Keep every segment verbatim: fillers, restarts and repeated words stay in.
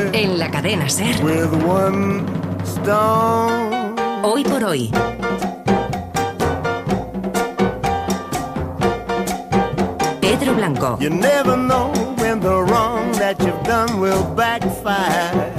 En la cadena SER. With one stone. Hoy por hoy. Pedro Blanco. You never know when the wrong that you've done will backfire.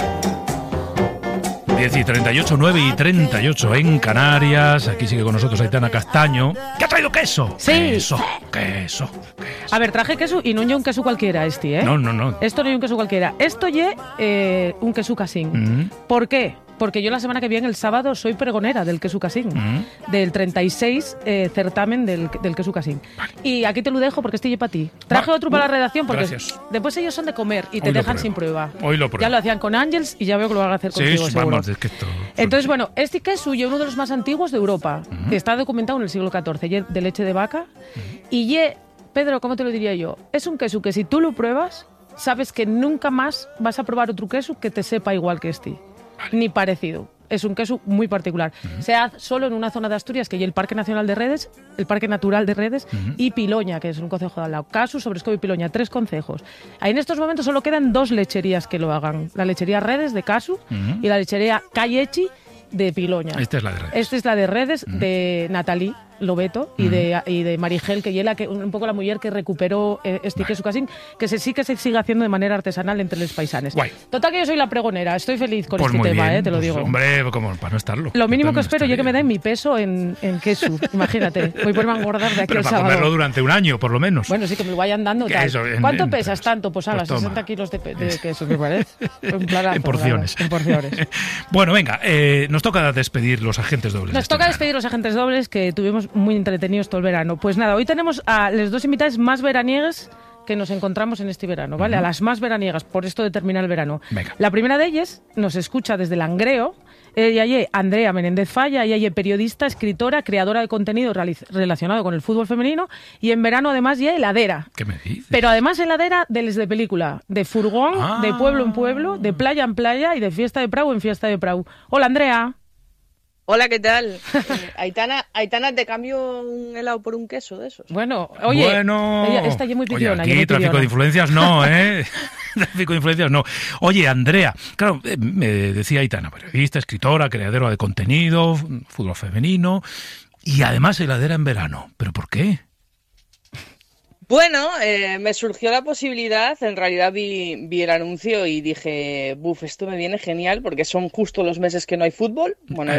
diez y treinta y ocho, nueve y treinta y ocho en Canarias. Aquí sigue con nosotros Aitana Castaño. ¿Qué ha traído queso? Sí. Queso, queso, queso. A ver, traje queso y no es un queso cualquiera este, ¿eh? No, no, no. Esto no es un queso cualquiera. Esto es eh, un queso casín. Mm. ¿Por qué? Porque yo la semana que viene, el sábado, soy pregonera del queso casín. Mm. Del treinta y seis eh, certamen del, del queso casín. Vale. Y aquí te lo dejo porque estoy para ti. Traje Va. otro para Uh, la redacción porque gracias. después ellos son de comer y te Hoy lo dejan pruebo. sin prueba. Hoy lo pruebo. Ya lo hacían con Ángels y ya veo que lo van a hacer Sí, contigo, seguro. vamos, es que esto... Entonces, bueno, este queso es uno de los más antiguos de Europa. Uh-huh. Está documentado en el siglo catorce, ye de leche de vaca. Uh-huh. Y ye, Pedro, ¿cómo te lo diría yo? Es un queso que si tú lo pruebas, sabes que nunca más vas a probar otro queso que te sepa igual que este. Vale. Ni parecido. Es un queso muy particular. Uh-huh. Se hace solo en una zona de Asturias, que es el Parque Nacional de Redes, el Parque Natural de Redes, uh-huh. y Piloña, que es un concejo de al lado. Casu, Sobrescobo y Piloña, tres concejos. Ahí en estos momentos solo quedan dos lecherías que lo hagan. La lechería Redes de Casu uh-huh. y la lechería Callechi de Piloña. Esta es la de Redes. Esta es la de Redes, uh-huh. de Natalie Lobeto y, uh-huh. de, y de Marigel, que es que un poco la mujer que recuperó eh, este queso casín, que se sí que se sigue haciendo de manera artesanal entre los paisanes. Guay. Total que yo soy la pregonera, estoy feliz con pues este tema, bien. eh, te lo pues, digo. Hombre, como para no estarlo. Lo mínimo que espero es que me den mi peso en, en queso, imagínate. Voy por engordar de aquí Pero al para sábado. comerlo durante un año, por lo menos. Bueno, sí, que me lo vayan dando tal. Eso, en, ¿Cuánto en, pesas? pues, Tanto, pues haga, pues sesenta kilos de, de queso, me parece. En, planazo, en porciones. Claro, en porciones. Bueno, venga, eh, nos toca despedir los agentes dobles. Nos de este toca verano. despedir los agentes dobles que tuvimos muy entretenidos todo el verano. Pues nada, hoy tenemos a los dos invitados más veraniegas que nos encontramos en este verano, ¿vale? Uh-huh. A las más veraniegas, por esto de terminar el verano. Venga. La primera de ellas nos escucha desde Langreo. Ella es Andrea Menéndez Falla, ella es periodista, escritora, creadora de contenido relacionado con el fútbol femenino y en verano además ya heladera. ¿Qué me dices? Pero además heladera de les de película, de furgón, ah. de pueblo en pueblo, de playa en playa y de fiesta de Prau en fiesta de Prau. Hola, Andrea. Hola, ¿qué tal? Eh, Aitana, Aitana, te cambio un helado por un queso de esos. Bueno, oye, bueno. Ella, esta ya muy pidiona. Oye, aquí muy tráfico pidiona. de influencias no, ¿eh? Tráfico de influencias no. Oye, Andrea, claro, eh, me decía Aitana, periodista, escritora, creadora de contenido, fútbol femenino y además heladera en verano. ¿Pero por qué? Bueno, eh, me surgió la posibilidad, en realidad vi, vi el anuncio y dije, buf, esto me viene genial porque son justo los meses que no hay fútbol. Bueno,